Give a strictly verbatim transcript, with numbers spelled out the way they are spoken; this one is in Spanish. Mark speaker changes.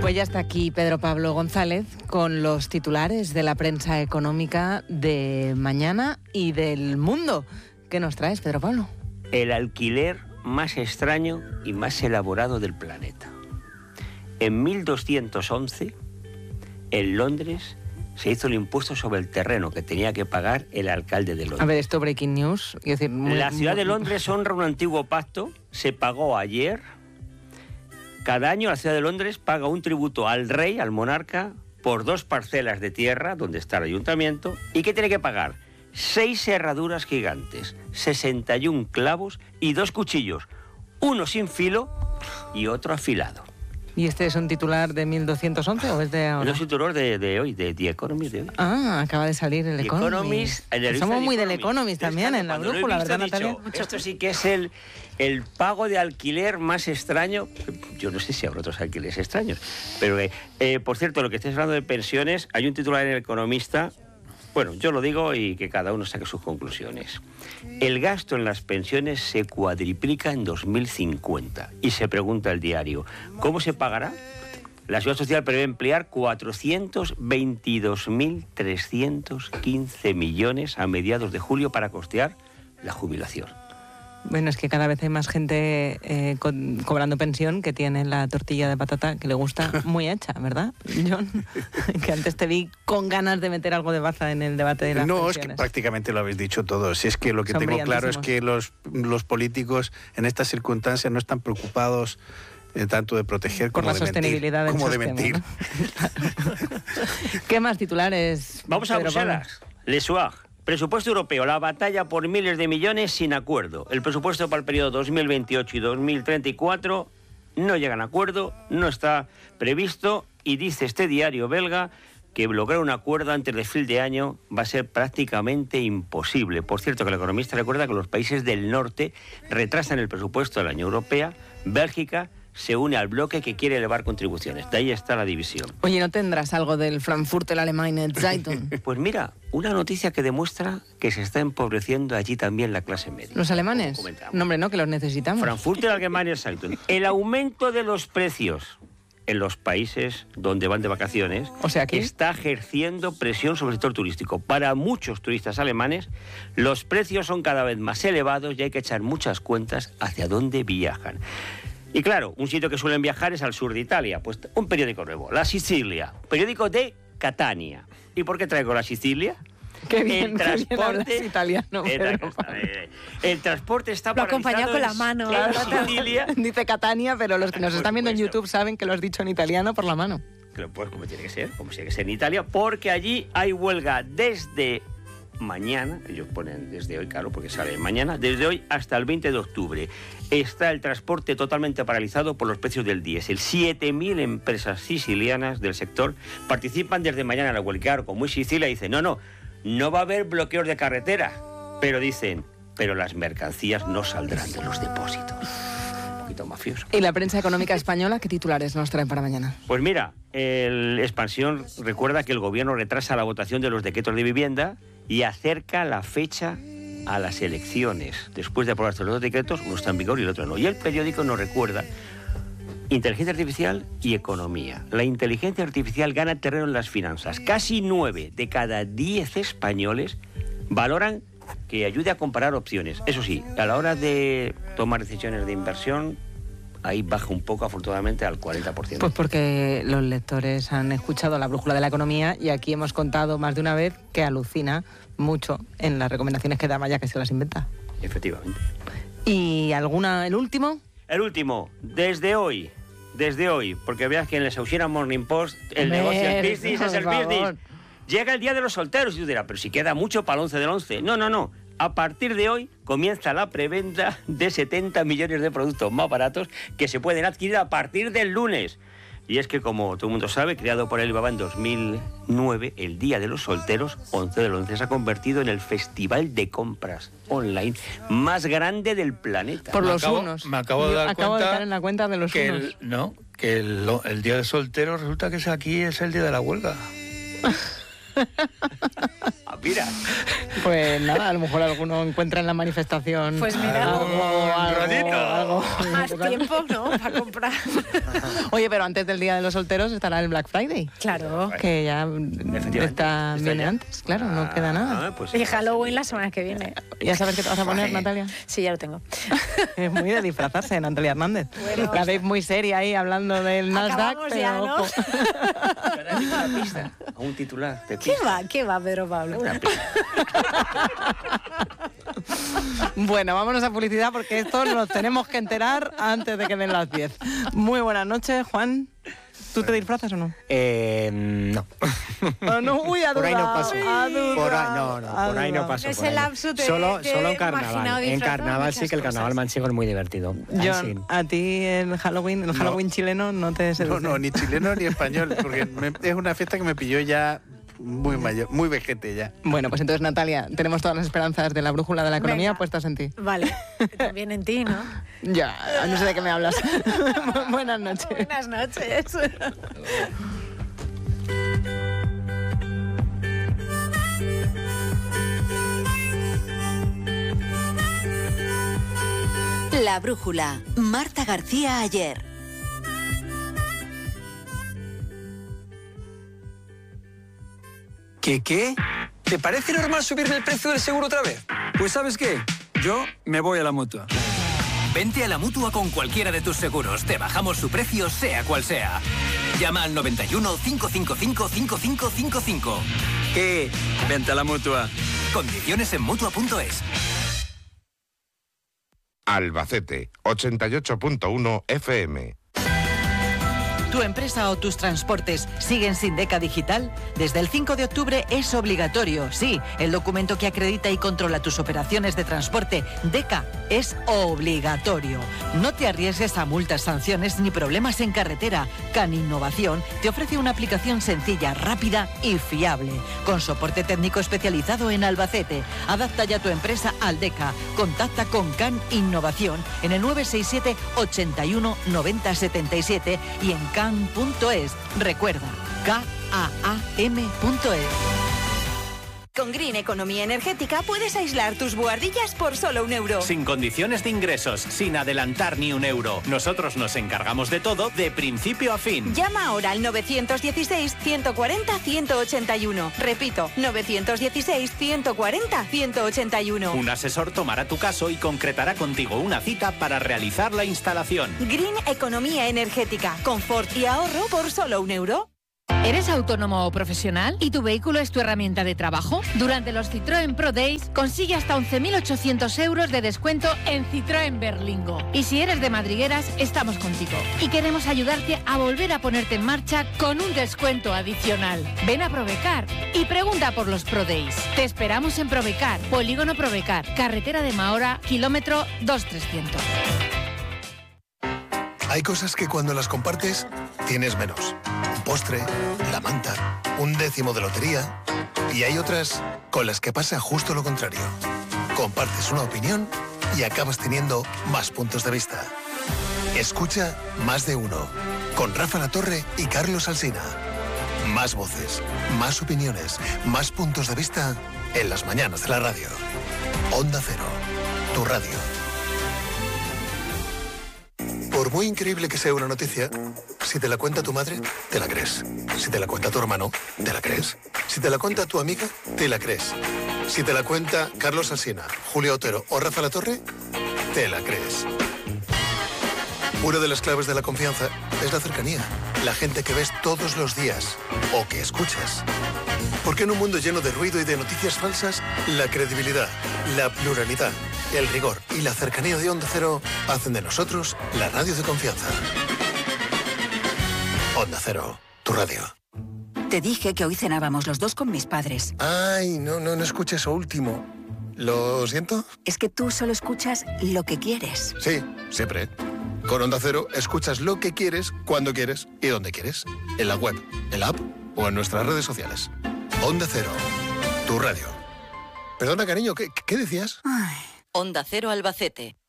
Speaker 1: Pues ya está aquí Pedro Pablo González con los titulares de la prensa económica de mañana y del mundo. ¿Qué nos traes, Pedro Pablo?
Speaker 2: El alquiler más extraño y más elaborado del planeta. En mil doscientos once, en Londres, se hizo el impuesto sobre el terreno que tenía que pagar el alcalde de Londres.
Speaker 1: A ver, esto breaking news. Quiero decir, muy,
Speaker 2: la ciudad
Speaker 1: muy...
Speaker 2: de Londres honra un antiguo pacto, se pagó ayer. Cada año la ciudad de Londres paga un tributo al rey, al monarca, por dos parcelas de tierra donde está el ayuntamiento. ¿Y qué tiene que pagar? Seis herraduras gigantes, sesenta y un clavos y dos cuchillos, uno sin filo y otro afilado.
Speaker 1: ¿Y este es un titular de mil doscientos once o es de ahora?
Speaker 2: No, es un titular de, de hoy, de The Economist de hoy.
Speaker 1: Ah, acaba de salir el
Speaker 2: The
Speaker 1: Economist.
Speaker 2: Economist, el
Speaker 1: Somos
Speaker 2: The
Speaker 1: muy del
Speaker 2: Economist.
Speaker 1: Economist también,
Speaker 2: Claro,
Speaker 1: en la
Speaker 2: cuando lo he
Speaker 1: brújula,
Speaker 2: visto,
Speaker 1: ¿verdad,
Speaker 2: he dicho,
Speaker 1: Natalia?
Speaker 2: esto sí que es el, el pago de alquiler más extraño. Yo no sé si habrá otros alquileres extraños. Pero, eh, eh, por cierto, lo que estáis hablando de pensiones, hay un titular en El Economista. Bueno, yo lo digo y que cada uno saque sus conclusiones. El gasto en las pensiones se cuadriplica en dos mil cincuenta. Y se pregunta el diario, ¿cómo se pagará? La Seguridad Social prevé emplear cuatrocientos veintidós mil trescientos quince millones a mediados de julio para costear la jubilación.
Speaker 1: Bueno, es que cada vez hay más gente eh, co cobrando pensión que tiene la tortilla de patata que le gusta muy hecha, ¿verdad, John? Que antes te vi con ganas de meter algo de baza en el debate de las
Speaker 3: no,
Speaker 1: pensiones.
Speaker 3: No, es que prácticamente lo habéis dicho todo. Si es que lo que
Speaker 1: Son
Speaker 3: tengo claro es que los, los políticos en estas circunstancias no están preocupados eh, tanto de proteger
Speaker 1: por
Speaker 3: como
Speaker 1: la
Speaker 3: de
Speaker 1: sostenibilidad
Speaker 3: mentir.
Speaker 1: del
Speaker 3: Como
Speaker 1: sistema,
Speaker 3: de mentir.
Speaker 1: ¿no? ¿Qué más titulares?
Speaker 2: Vamos a
Speaker 1: Pedro
Speaker 2: Bruselas. Le Soir. Presupuesto europeo, la batalla por miles de millones sin acuerdo. El presupuesto para el periodo dos mil veintiocho y dos mil treinta y cuatro no llegan a acuerdo, no está previsto y dice este diario belga que lograr un acuerdo antes de fin de año va a ser prácticamente imposible. Por cierto, que el Economista recuerda que los países del norte retrasan el presupuesto de la Unión Europea. Bélgica se une al bloque que quiere elevar contribuciones. De ahí está la división.
Speaker 1: Oye, ¿no tendrás algo del Frankfurter Allgemeine Zeitung?
Speaker 2: Pues mira, una noticia que demuestra que se está empobreciendo allí también la clase media.
Speaker 1: ¿Los alemanes? No, hombre, no, que los necesitamos.
Speaker 2: Frankfurter Allgemeine Zeitung. El aumento de los precios en los países donde van de vacaciones,
Speaker 1: o sea, ¿aquí?
Speaker 2: Está ejerciendo presión sobre el sector turístico. Para muchos turistas alemanes, los precios son cada vez más elevados y hay que echar muchas cuentas hacia dónde viajan. Y claro, un sitio que suelen viajar es al sur de Italia. Pues un periódico nuevo, La Sicilia, periódico de Catania. ¿Y por qué traigo La Sicilia?
Speaker 1: Qué bien,
Speaker 2: el transporte
Speaker 1: qué bien italiano.
Speaker 2: El, el transporte está
Speaker 4: lo acompaña con la mano.
Speaker 2: En Sicilia.
Speaker 1: Dice Catania, pero los que nos están viendo en YouTube saben que lo has dicho en italiano por la mano.
Speaker 2: Pues como tiene que ser, como tiene que ser en Italia, porque allí hay huelga desde mañana, ellos ponen desde hoy, claro, porque sale mañana, desde hoy hasta el veinte de octubre. Está el transporte totalmente paralizado por los precios del diésel. siete mil empresas sicilianas del sector participan desde mañana en la huelga. Claro, como es Sicilia, dicen, no, no, no va a haber bloqueos de carretera, pero dicen, pero las mercancías no saldrán de los depósitos. Un poquito mafioso.
Speaker 1: ¿Y la prensa económica española qué titulares nos traen para mañana?
Speaker 2: Pues mira, el Expansión recuerda que el gobierno retrasa la votación de los decretos de vivienda y acerca la fecha a las elecciones. Después de aprobarse los dos decretos, uno está en vigor y el otro no. Y el periódico nos recuerda inteligencia artificial y economía. La inteligencia artificial gana terreno en las finanzas. Casi nueve de cada diez españoles valoran que ayude a comparar opciones. Eso sí, a la hora de tomar decisiones de inversión, ahí baja un poco, afortunadamente, al cuarenta por ciento.
Speaker 1: Pues porque los lectores han escuchado la brújula de la economía y aquí hemos contado más de una vez que alucina mucho en las recomendaciones que da Maya, que se las inventa.
Speaker 2: Efectivamente.
Speaker 1: ¿Y alguna, el último?
Speaker 2: El último, desde hoy, desde hoy, porque veas que en el Associated Morning Post el
Speaker 1: Ver,
Speaker 2: negocio, el business
Speaker 1: no,
Speaker 2: es el
Speaker 1: por
Speaker 2: business.
Speaker 1: favor.
Speaker 2: Llega el día de los solteros y tú dirás, pero si queda mucho para el once del once. No, no, no. A partir de hoy comienza la preventa de setenta millones de productos más baratos que se pueden adquirir a partir del lunes. Y es que, como todo el mundo sabe, creado por Alibaba en dos mil nueve, el Día de los Solteros, once del once, se ha convertido en el festival de compras online más grande del planeta.
Speaker 1: Por
Speaker 5: me
Speaker 1: los
Speaker 5: acabo,
Speaker 1: unos.
Speaker 5: Me acabo de dar
Speaker 1: acabo
Speaker 5: cuenta
Speaker 1: de caer en la cuenta de los
Speaker 5: que
Speaker 1: unos.
Speaker 5: el, no, que el, el Día de Solteros resulta que es aquí es el día de la huelga.
Speaker 2: mira.
Speaker 1: Pues nada, a lo mejor alguno encuentra en la manifestación.
Speaker 4: Pues mira,
Speaker 1: algo, algo,
Speaker 2: ratito.
Speaker 1: algo.
Speaker 4: más tiempo, ¿no? Para comprar.
Speaker 1: Oye, pero antes del Día de los Solteros estará el Black Friday.
Speaker 4: Claro.
Speaker 1: Que ya
Speaker 2: Efectivamente.
Speaker 1: está,
Speaker 2: Está
Speaker 1: viene
Speaker 2: ya.
Speaker 1: antes, claro, no queda nada.
Speaker 2: Ah, pues,
Speaker 4: Y Halloween la semana que viene.
Speaker 1: ¿Ya sabes qué te vas a poner, Natalia?
Speaker 4: Sí, ya lo tengo.
Speaker 1: Es muy de disfrazarse, Natalia Hernández.
Speaker 4: Bueno.
Speaker 1: La veis muy seria ahí hablando del Nasdaq,
Speaker 4: Acabamos
Speaker 1: pero
Speaker 4: ya, ¿no?
Speaker 1: ojo.
Speaker 2: Ahora digo una pista, a un titular de
Speaker 4: ¿Qué
Speaker 2: pista.
Speaker 4: va? ¿Qué va, Pedro Pablo?
Speaker 2: Una pista.
Speaker 1: Bueno, vámonos a publicidad porque esto nos tenemos que enterar antes de que den las diez. Muy buenas noches, Juan. ¿Tú te disfrazas o no?
Speaker 6: Eh, no.
Speaker 1: Oh, no, uy, a
Speaker 6: Por ahí no
Speaker 1: duda,
Speaker 6: paso.
Speaker 1: a duda,
Speaker 6: Por ahí, no, no,
Speaker 1: a
Speaker 6: por ahí no
Speaker 1: duda.
Speaker 6: paso.
Speaker 4: Ese
Speaker 6: por ahí no.
Speaker 4: lapsus te-
Speaker 6: solo,
Speaker 4: te
Speaker 6: solo
Speaker 4: he
Speaker 6: en carnaval.
Speaker 4: imaginado
Speaker 6: En
Speaker 4: disfrazado
Speaker 6: carnaval
Speaker 4: de
Speaker 6: sí
Speaker 4: muchas
Speaker 6: que el carnaval
Speaker 4: cosas.
Speaker 6: manchego es muy divertido. Ahí
Speaker 1: John,
Speaker 6: sí.
Speaker 1: a ti el Halloween, el Halloween chileno no te
Speaker 3: No,
Speaker 1: seduce.
Speaker 3: no, ni chileno ni español, porque me- es una fiesta que me pilló ya muy mayor, muy vejete ya.
Speaker 1: Bueno, pues entonces, Natalia, tenemos todas las esperanzas de la brújula de la economía
Speaker 4: Venga.
Speaker 1: puestas en ti.
Speaker 4: Vale. También en ti, ¿no?
Speaker 1: Ya, no sé de qué me hablas. Buenas noches.
Speaker 4: Buenas noches.
Speaker 7: La brújula. Marta García Ayer.
Speaker 8: ¿Qué qué? ¿Te parece normal subirme el precio del seguro otra vez? Pues ¿sabes qué? Yo me voy a la Mutua.
Speaker 9: Vente a la Mutua con cualquiera de tus seguros. Te bajamos su precio, sea cual sea. Llama al noventa y uno, cinco cinco cinco, cinco cinco cinco cinco.
Speaker 8: ¿Qué? Vente a la Mutua.
Speaker 9: Condiciones en Mutua punto es.
Speaker 10: Albacete, ochenta y ocho punto uno F M.
Speaker 11: ¿Tu empresa o tus transportes siguen sin DECA digital? Desde el cinco de octubre es obligatorio, sí, el documento que acredita y controla tus operaciones de transporte, DECA, es obligatorio. No te arriesgues a multas, sanciones ni problemas en carretera. Can Innovación te ofrece una aplicación sencilla, rápida y fiable, con soporte técnico especializado en Albacete. Adapta ya tu empresa al DECA. Contacta con Can Innovación en el nueve seis siete, ochenta y uno, noventa, setenta y siete y en can punto es. Recuerda, K A A M punto es.
Speaker 7: Con Green Economía Energética puedes aislar tus buhardillas por solo un euro.
Speaker 12: Sin condiciones de ingresos, sin adelantar ni un euro. Nosotros nos encargamos de todo de principio a fin.
Speaker 7: Llama ahora al nueve uno seis, uno cuatro cero, uno ocho uno. Repito, nueve uno seis, uno cuatro cero, uno ocho uno.
Speaker 12: Un asesor tomará tu caso y concretará contigo una cita para realizar la instalación.
Speaker 7: Green Economía Energética. Confort y ahorro por solo un euro.
Speaker 13: ¿Eres autónomo o profesional y tu vehículo es tu herramienta de trabajo? Durante los Citroën Pro Days consigue hasta once mil ochocientos euros de descuento en Citroën Berlingo. Y si eres de madrigueras, estamos contigo. Y queremos ayudarte a volver a ponerte en marcha con un descuento adicional. Ven a Provecar y pregunta por los Pro Days. Te esperamos en Provecar, Polígono Provecar, carretera de Mahora, kilómetro dos trescientos.
Speaker 14: Hay cosas que cuando las compartes, tienes menos. Un postre, la manta, un décimo de lotería. Y hay otras con las que pasa justo lo contrario. Compartes una opinión y acabas teniendo más puntos de vista. Escucha Más de Uno, con Rafa Latorre y Carlos Alsina. Más voces, más opiniones, más puntos de vista en las mañanas de la radio. Onda Cero, tu radio. Por muy increíble que sea una noticia, si te la cuenta tu madre, te la crees. Si te la cuenta tu hermano, te la crees. Si te la cuenta tu amiga, te la crees. Si te la cuenta Carlos Alsina, Julio Otero o Rafa Latorre, te la crees. Una de las claves de la confianza es la cercanía. La gente que ves todos los días o que escuchas. Porque en un mundo lleno de ruido y de noticias falsas, la credibilidad, la pluralidad, el rigor y la cercanía de Onda Cero hacen de nosotros la radio de confianza. Onda Cero, tu radio.
Speaker 7: Te dije que hoy cenábamos los dos con mis padres.
Speaker 14: Ay, no, no, no escuché eso último. ¿Lo siento?
Speaker 7: Es que tú solo escuchas lo que quieres.
Speaker 14: Sí, siempre. Con Onda Cero escuchas lo que quieres, cuando quieres y donde quieres. En la web, en la app o en nuestras redes sociales. Onda Cero, tu radio. Perdona, cariño, ¿qué, qué decías?
Speaker 7: Ay. Onda Cero Albacete.